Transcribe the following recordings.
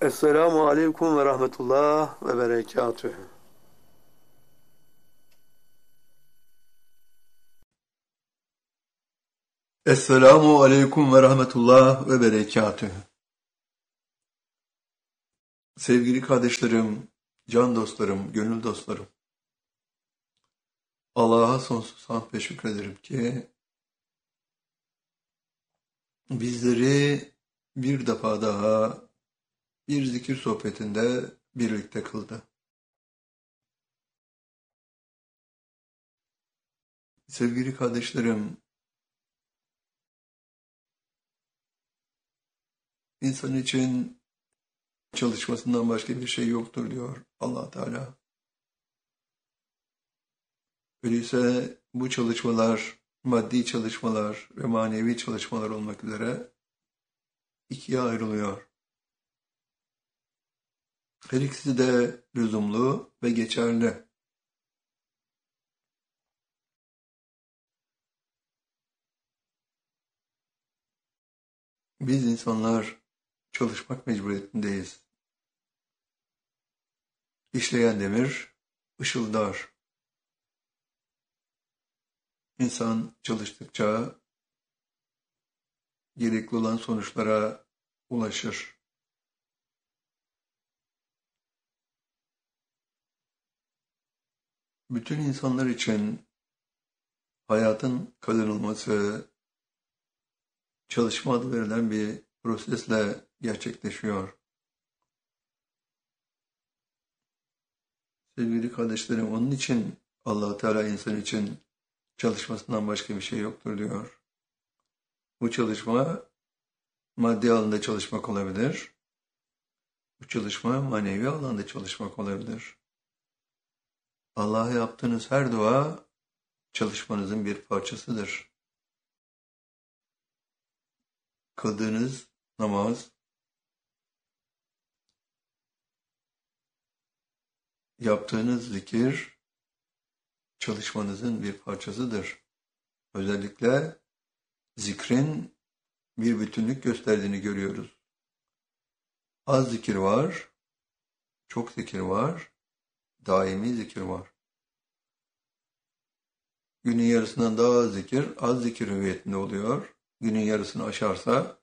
Esselamu Aleyküm ve Rahmetullah ve Berekatühü. Esselamu aleyküm ve rahmetullah ve berekatühü. Sevgili kardeşlerim, can dostlarım, gönül dostlarım. Allah'a sonsuz hamd ve şükrederim ki bizleri bir defa daha bir zikir sohbetinde birlikte kıldı. Sevgili kardeşlerim, insan için çalışmasından başka bir şey yoktur diyor Allah Teala. Öyleyse bu çalışmalar, maddi çalışmalar ve manevi çalışmalar olmak üzere ikiye ayrılıyor. Her ikisi de lüzumlu ve geçerli. Biz insanlar çalışmak mecburiyetindeyiz. İşleyen demir ışıldar. İnsan çalıştıkça gerekli olan sonuçlara ulaşır. Bütün insanlar için hayatın kazanılması çalışma adı verilen bir prosesle gerçekleşiyor. Sevgili kardeşlerim, onun için Allah Teala insan için çalışmasından başka bir şey yoktur diyor. Bu çalışma maddi alanda çalışmak olabilir. Bu çalışma manevi alanda çalışmak olabilir. Allah'a yaptığınız her dua çalışmanızın bir parçasıdır. Kıldığınız namaz, yaptığınız zikir çalışmanızın bir parçasıdır. Özellikle zikrin bir bütünlük gösterdiğini görüyoruz. Az zikir var, çok zikir var, daimi zikir var. Günün yarısından daha az zikir, az zikir hüviyetinde oluyor. Günün yarısını aşarsa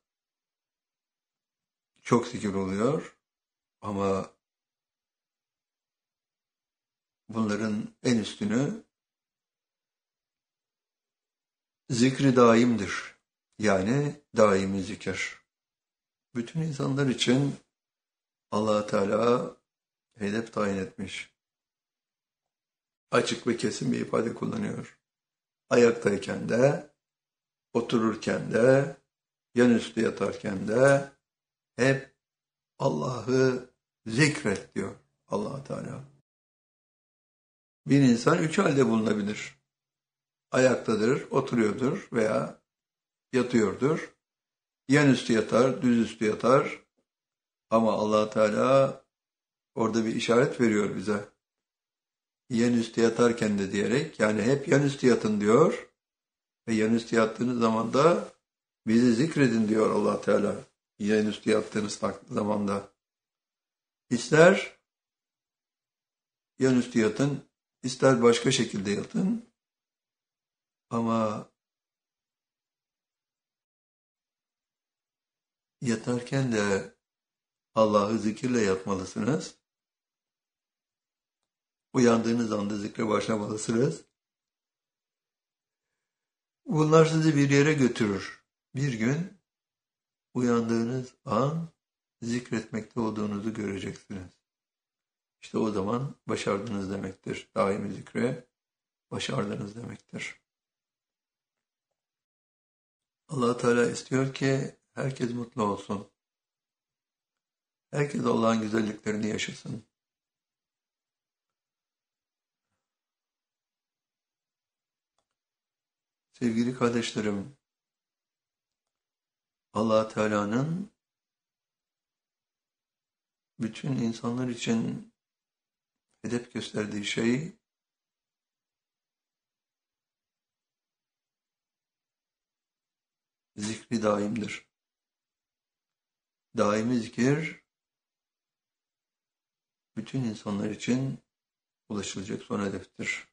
çok zikir oluyor. Ama bunların en üstünü zikri daimdir. Yani daimi zikir. Bütün insanlar için Allah Teala hedef tayin etmiş. Açık ve kesin bir ifade kullanıyor. Ayaktayken de, otururken de, yanüstü yatarken de hep Allah'ı zikret diyor Allah Teala. Bir insan üç halde bulunabilir. Ayaktadır, oturuyordur veya yatıyordur. Yanüstü yatar, düzüstü yatar. Ama Allah Teala orada bir işaret veriyor bize. Yanüstü yatarken de diyerek, yani hep yanüstü yatın diyor. Ve yanüstü yattığınız zaman da bizi zikredin diyor Allah Teala. Yanüstü yattığınız zamanda. İster yanüstü yatın, ister başka şekilde yatın. Ama yatarken de Allah'ı zikirle yatmalısınız. Uyandığınız anda zikre başlamalısınız. Bunlar sizi bir yere götürür. Bir gün uyandığınız an zikretmekte olduğunuzu göreceksiniz. İşte o zaman başardınız demektir. Daimi zikre başardınız demektir. Allah Teala istiyor ki herkes mutlu olsun. Herkes Allah'ın güzelliklerini yaşasın. Sevgili kardeşlerim, Allah Teala'nın bütün insanlar için hedef gösterdiği şey zikri daimdir. Daimi zikir bütün insanlar için ulaşılacak son hedeftir.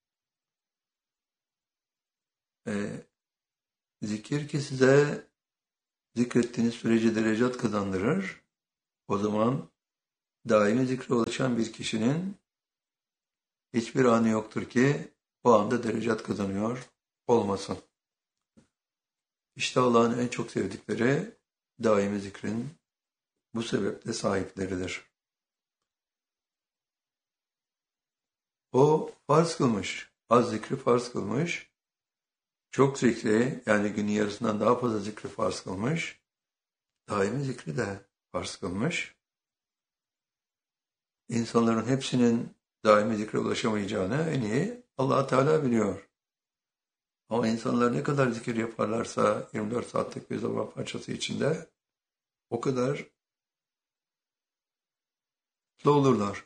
Zikir ki size zikrettiğiniz sürece derecat kazandırır. O zaman daimi zikre ulaşan bir kişinin hiçbir anı yoktur ki o anda derecat kazanıyor olmasın. İşte Allah'ın en çok sevdikleri daimi zikrin bu sebeple sahipleridir. O farz kılmış, az zikri farz kılmış, çok zikri yani günün yarısından daha fazla zikri farz kılmış, daimi zikri de farz kılmış. İnsanların hepsinin daimi zikre ulaşamayacağını en iyi Allah Teala biliyor. Ama insanlar ne kadar zikir yaparlarsa 24 saatlik bir zaman parçası içinde o kadar mutlu olurlar.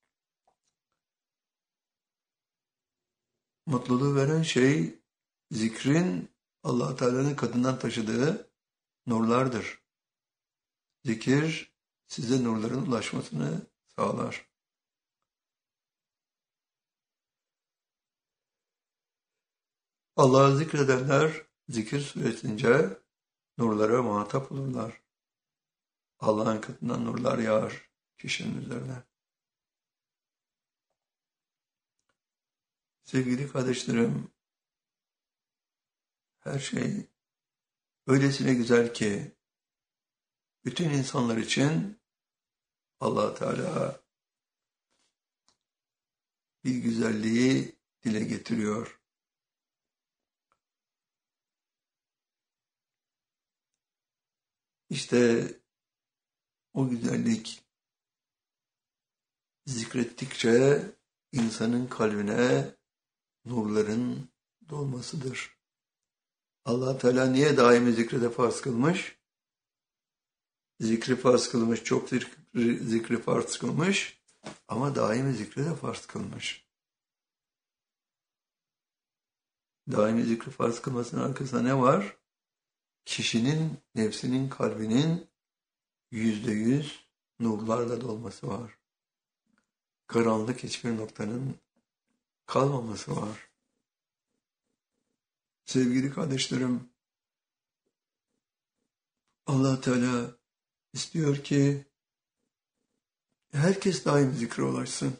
Mutluluğu veren şey zikrin Allah Teala'nın katından taşıdığı nurlardır. Zikir size nurların ulaşmasını sağlar. Allah'ı zikredenler zikir süresince nurlara muhatap olurlar. Allah'ın katından nurlar yağar kişinin üzerine. Sevgili kardeşlerim, her şey öylesine güzel ki bütün insanlar için Allah Teala bir güzelliği dile getiriyor. İşte o güzellik zikrettikçe insanın kalbine nurların dolmasıdır. Allah Teala niye daimi zikrede farz kılmış? Zikri farz kılmış, çok zikri farz kılmış ama daimi zikri de farz kılmış. Daimi zikri farz kılmasının arkasında ne var? Kişinin, nefsinin, kalbinin %100 nurlarla dolması var. Karanlık hiçbir noktanın kalmaması var. Sevgili kardeşlerim, Allah Teala istiyor ki herkes daim zikre ulaşsın.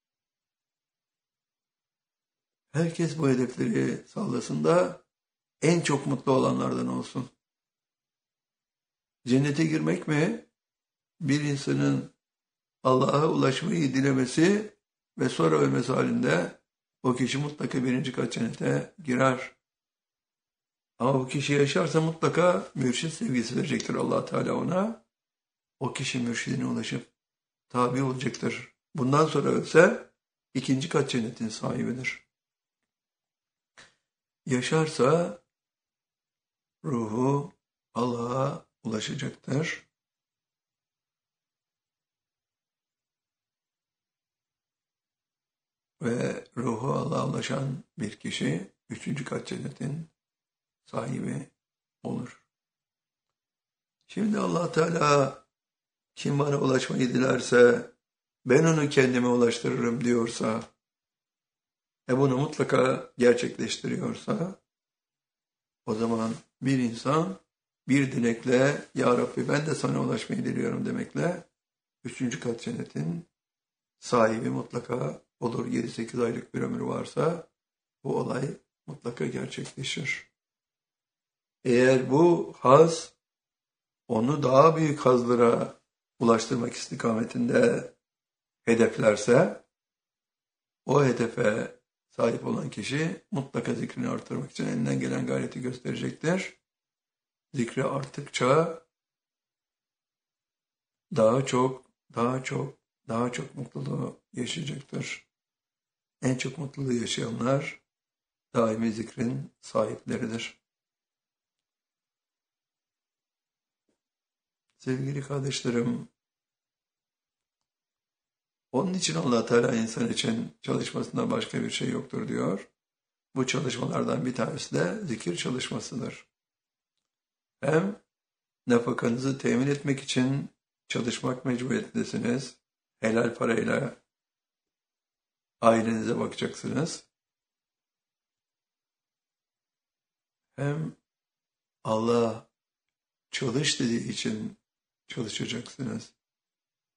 Herkes bu hedefleri sağlasın da en çok mutlu olanlardan olsun. Cennete girmek mi? Bir insanın Allah'a ulaşmayı dilemesi ve sonra ölmesi halinde o kişi mutlaka birinci kat cennete girer. Ama bu kişi yaşarsa mutlaka mürşid sevgisi verecektir Allah Teala ona. O kişi mürşidine ulaşıp tabi olacaktır. Bundan sonra ölse ikinci kat cennetin sahibidir. Yaşarsa ruhu Allah'a ulaşacaktır. Ve ruhu Allah'a ulaşan bir kişi üçüncü kat cennetin sahibi olur. Şimdi Allah Teala kim bana ulaşmayı dilerse ben onu kendime ulaştırırım diyorsa bunu mutlaka gerçekleştiriyorsa o zaman bir insan bir dilekle Ya Rabbi ben de sana ulaşmayı diliyorum demekle üçüncü kat cennetin sahibi mutlaka olur. 7-8 aylık bir ömrü varsa bu olay mutlaka gerçekleşir. Eğer bu haz onu daha büyük hazlara ulaştırmak istikametinde hedeflerse o hedefe sahip olan kişi mutlaka zikrini artırmak için elinden gelen gayreti gösterecektir. Zikri arttıkça daha çok mutluluğu yaşayacaktır. En çok mutluluğu yaşayanlar daimi zikrin sahipleridir. Sevgili kardeşlerim, onun için Allah Teala insan için çalışmasından başka bir şey yoktur diyor. Bu çalışmalardan bir tanesi de zikir çalışmasıdır. Hem nafakanızı temin etmek için çalışmak mecburiyetindesiniz. helal parayla ailenize bakacaksınız. Hem Allah çalış dediği için çalışacaksınız.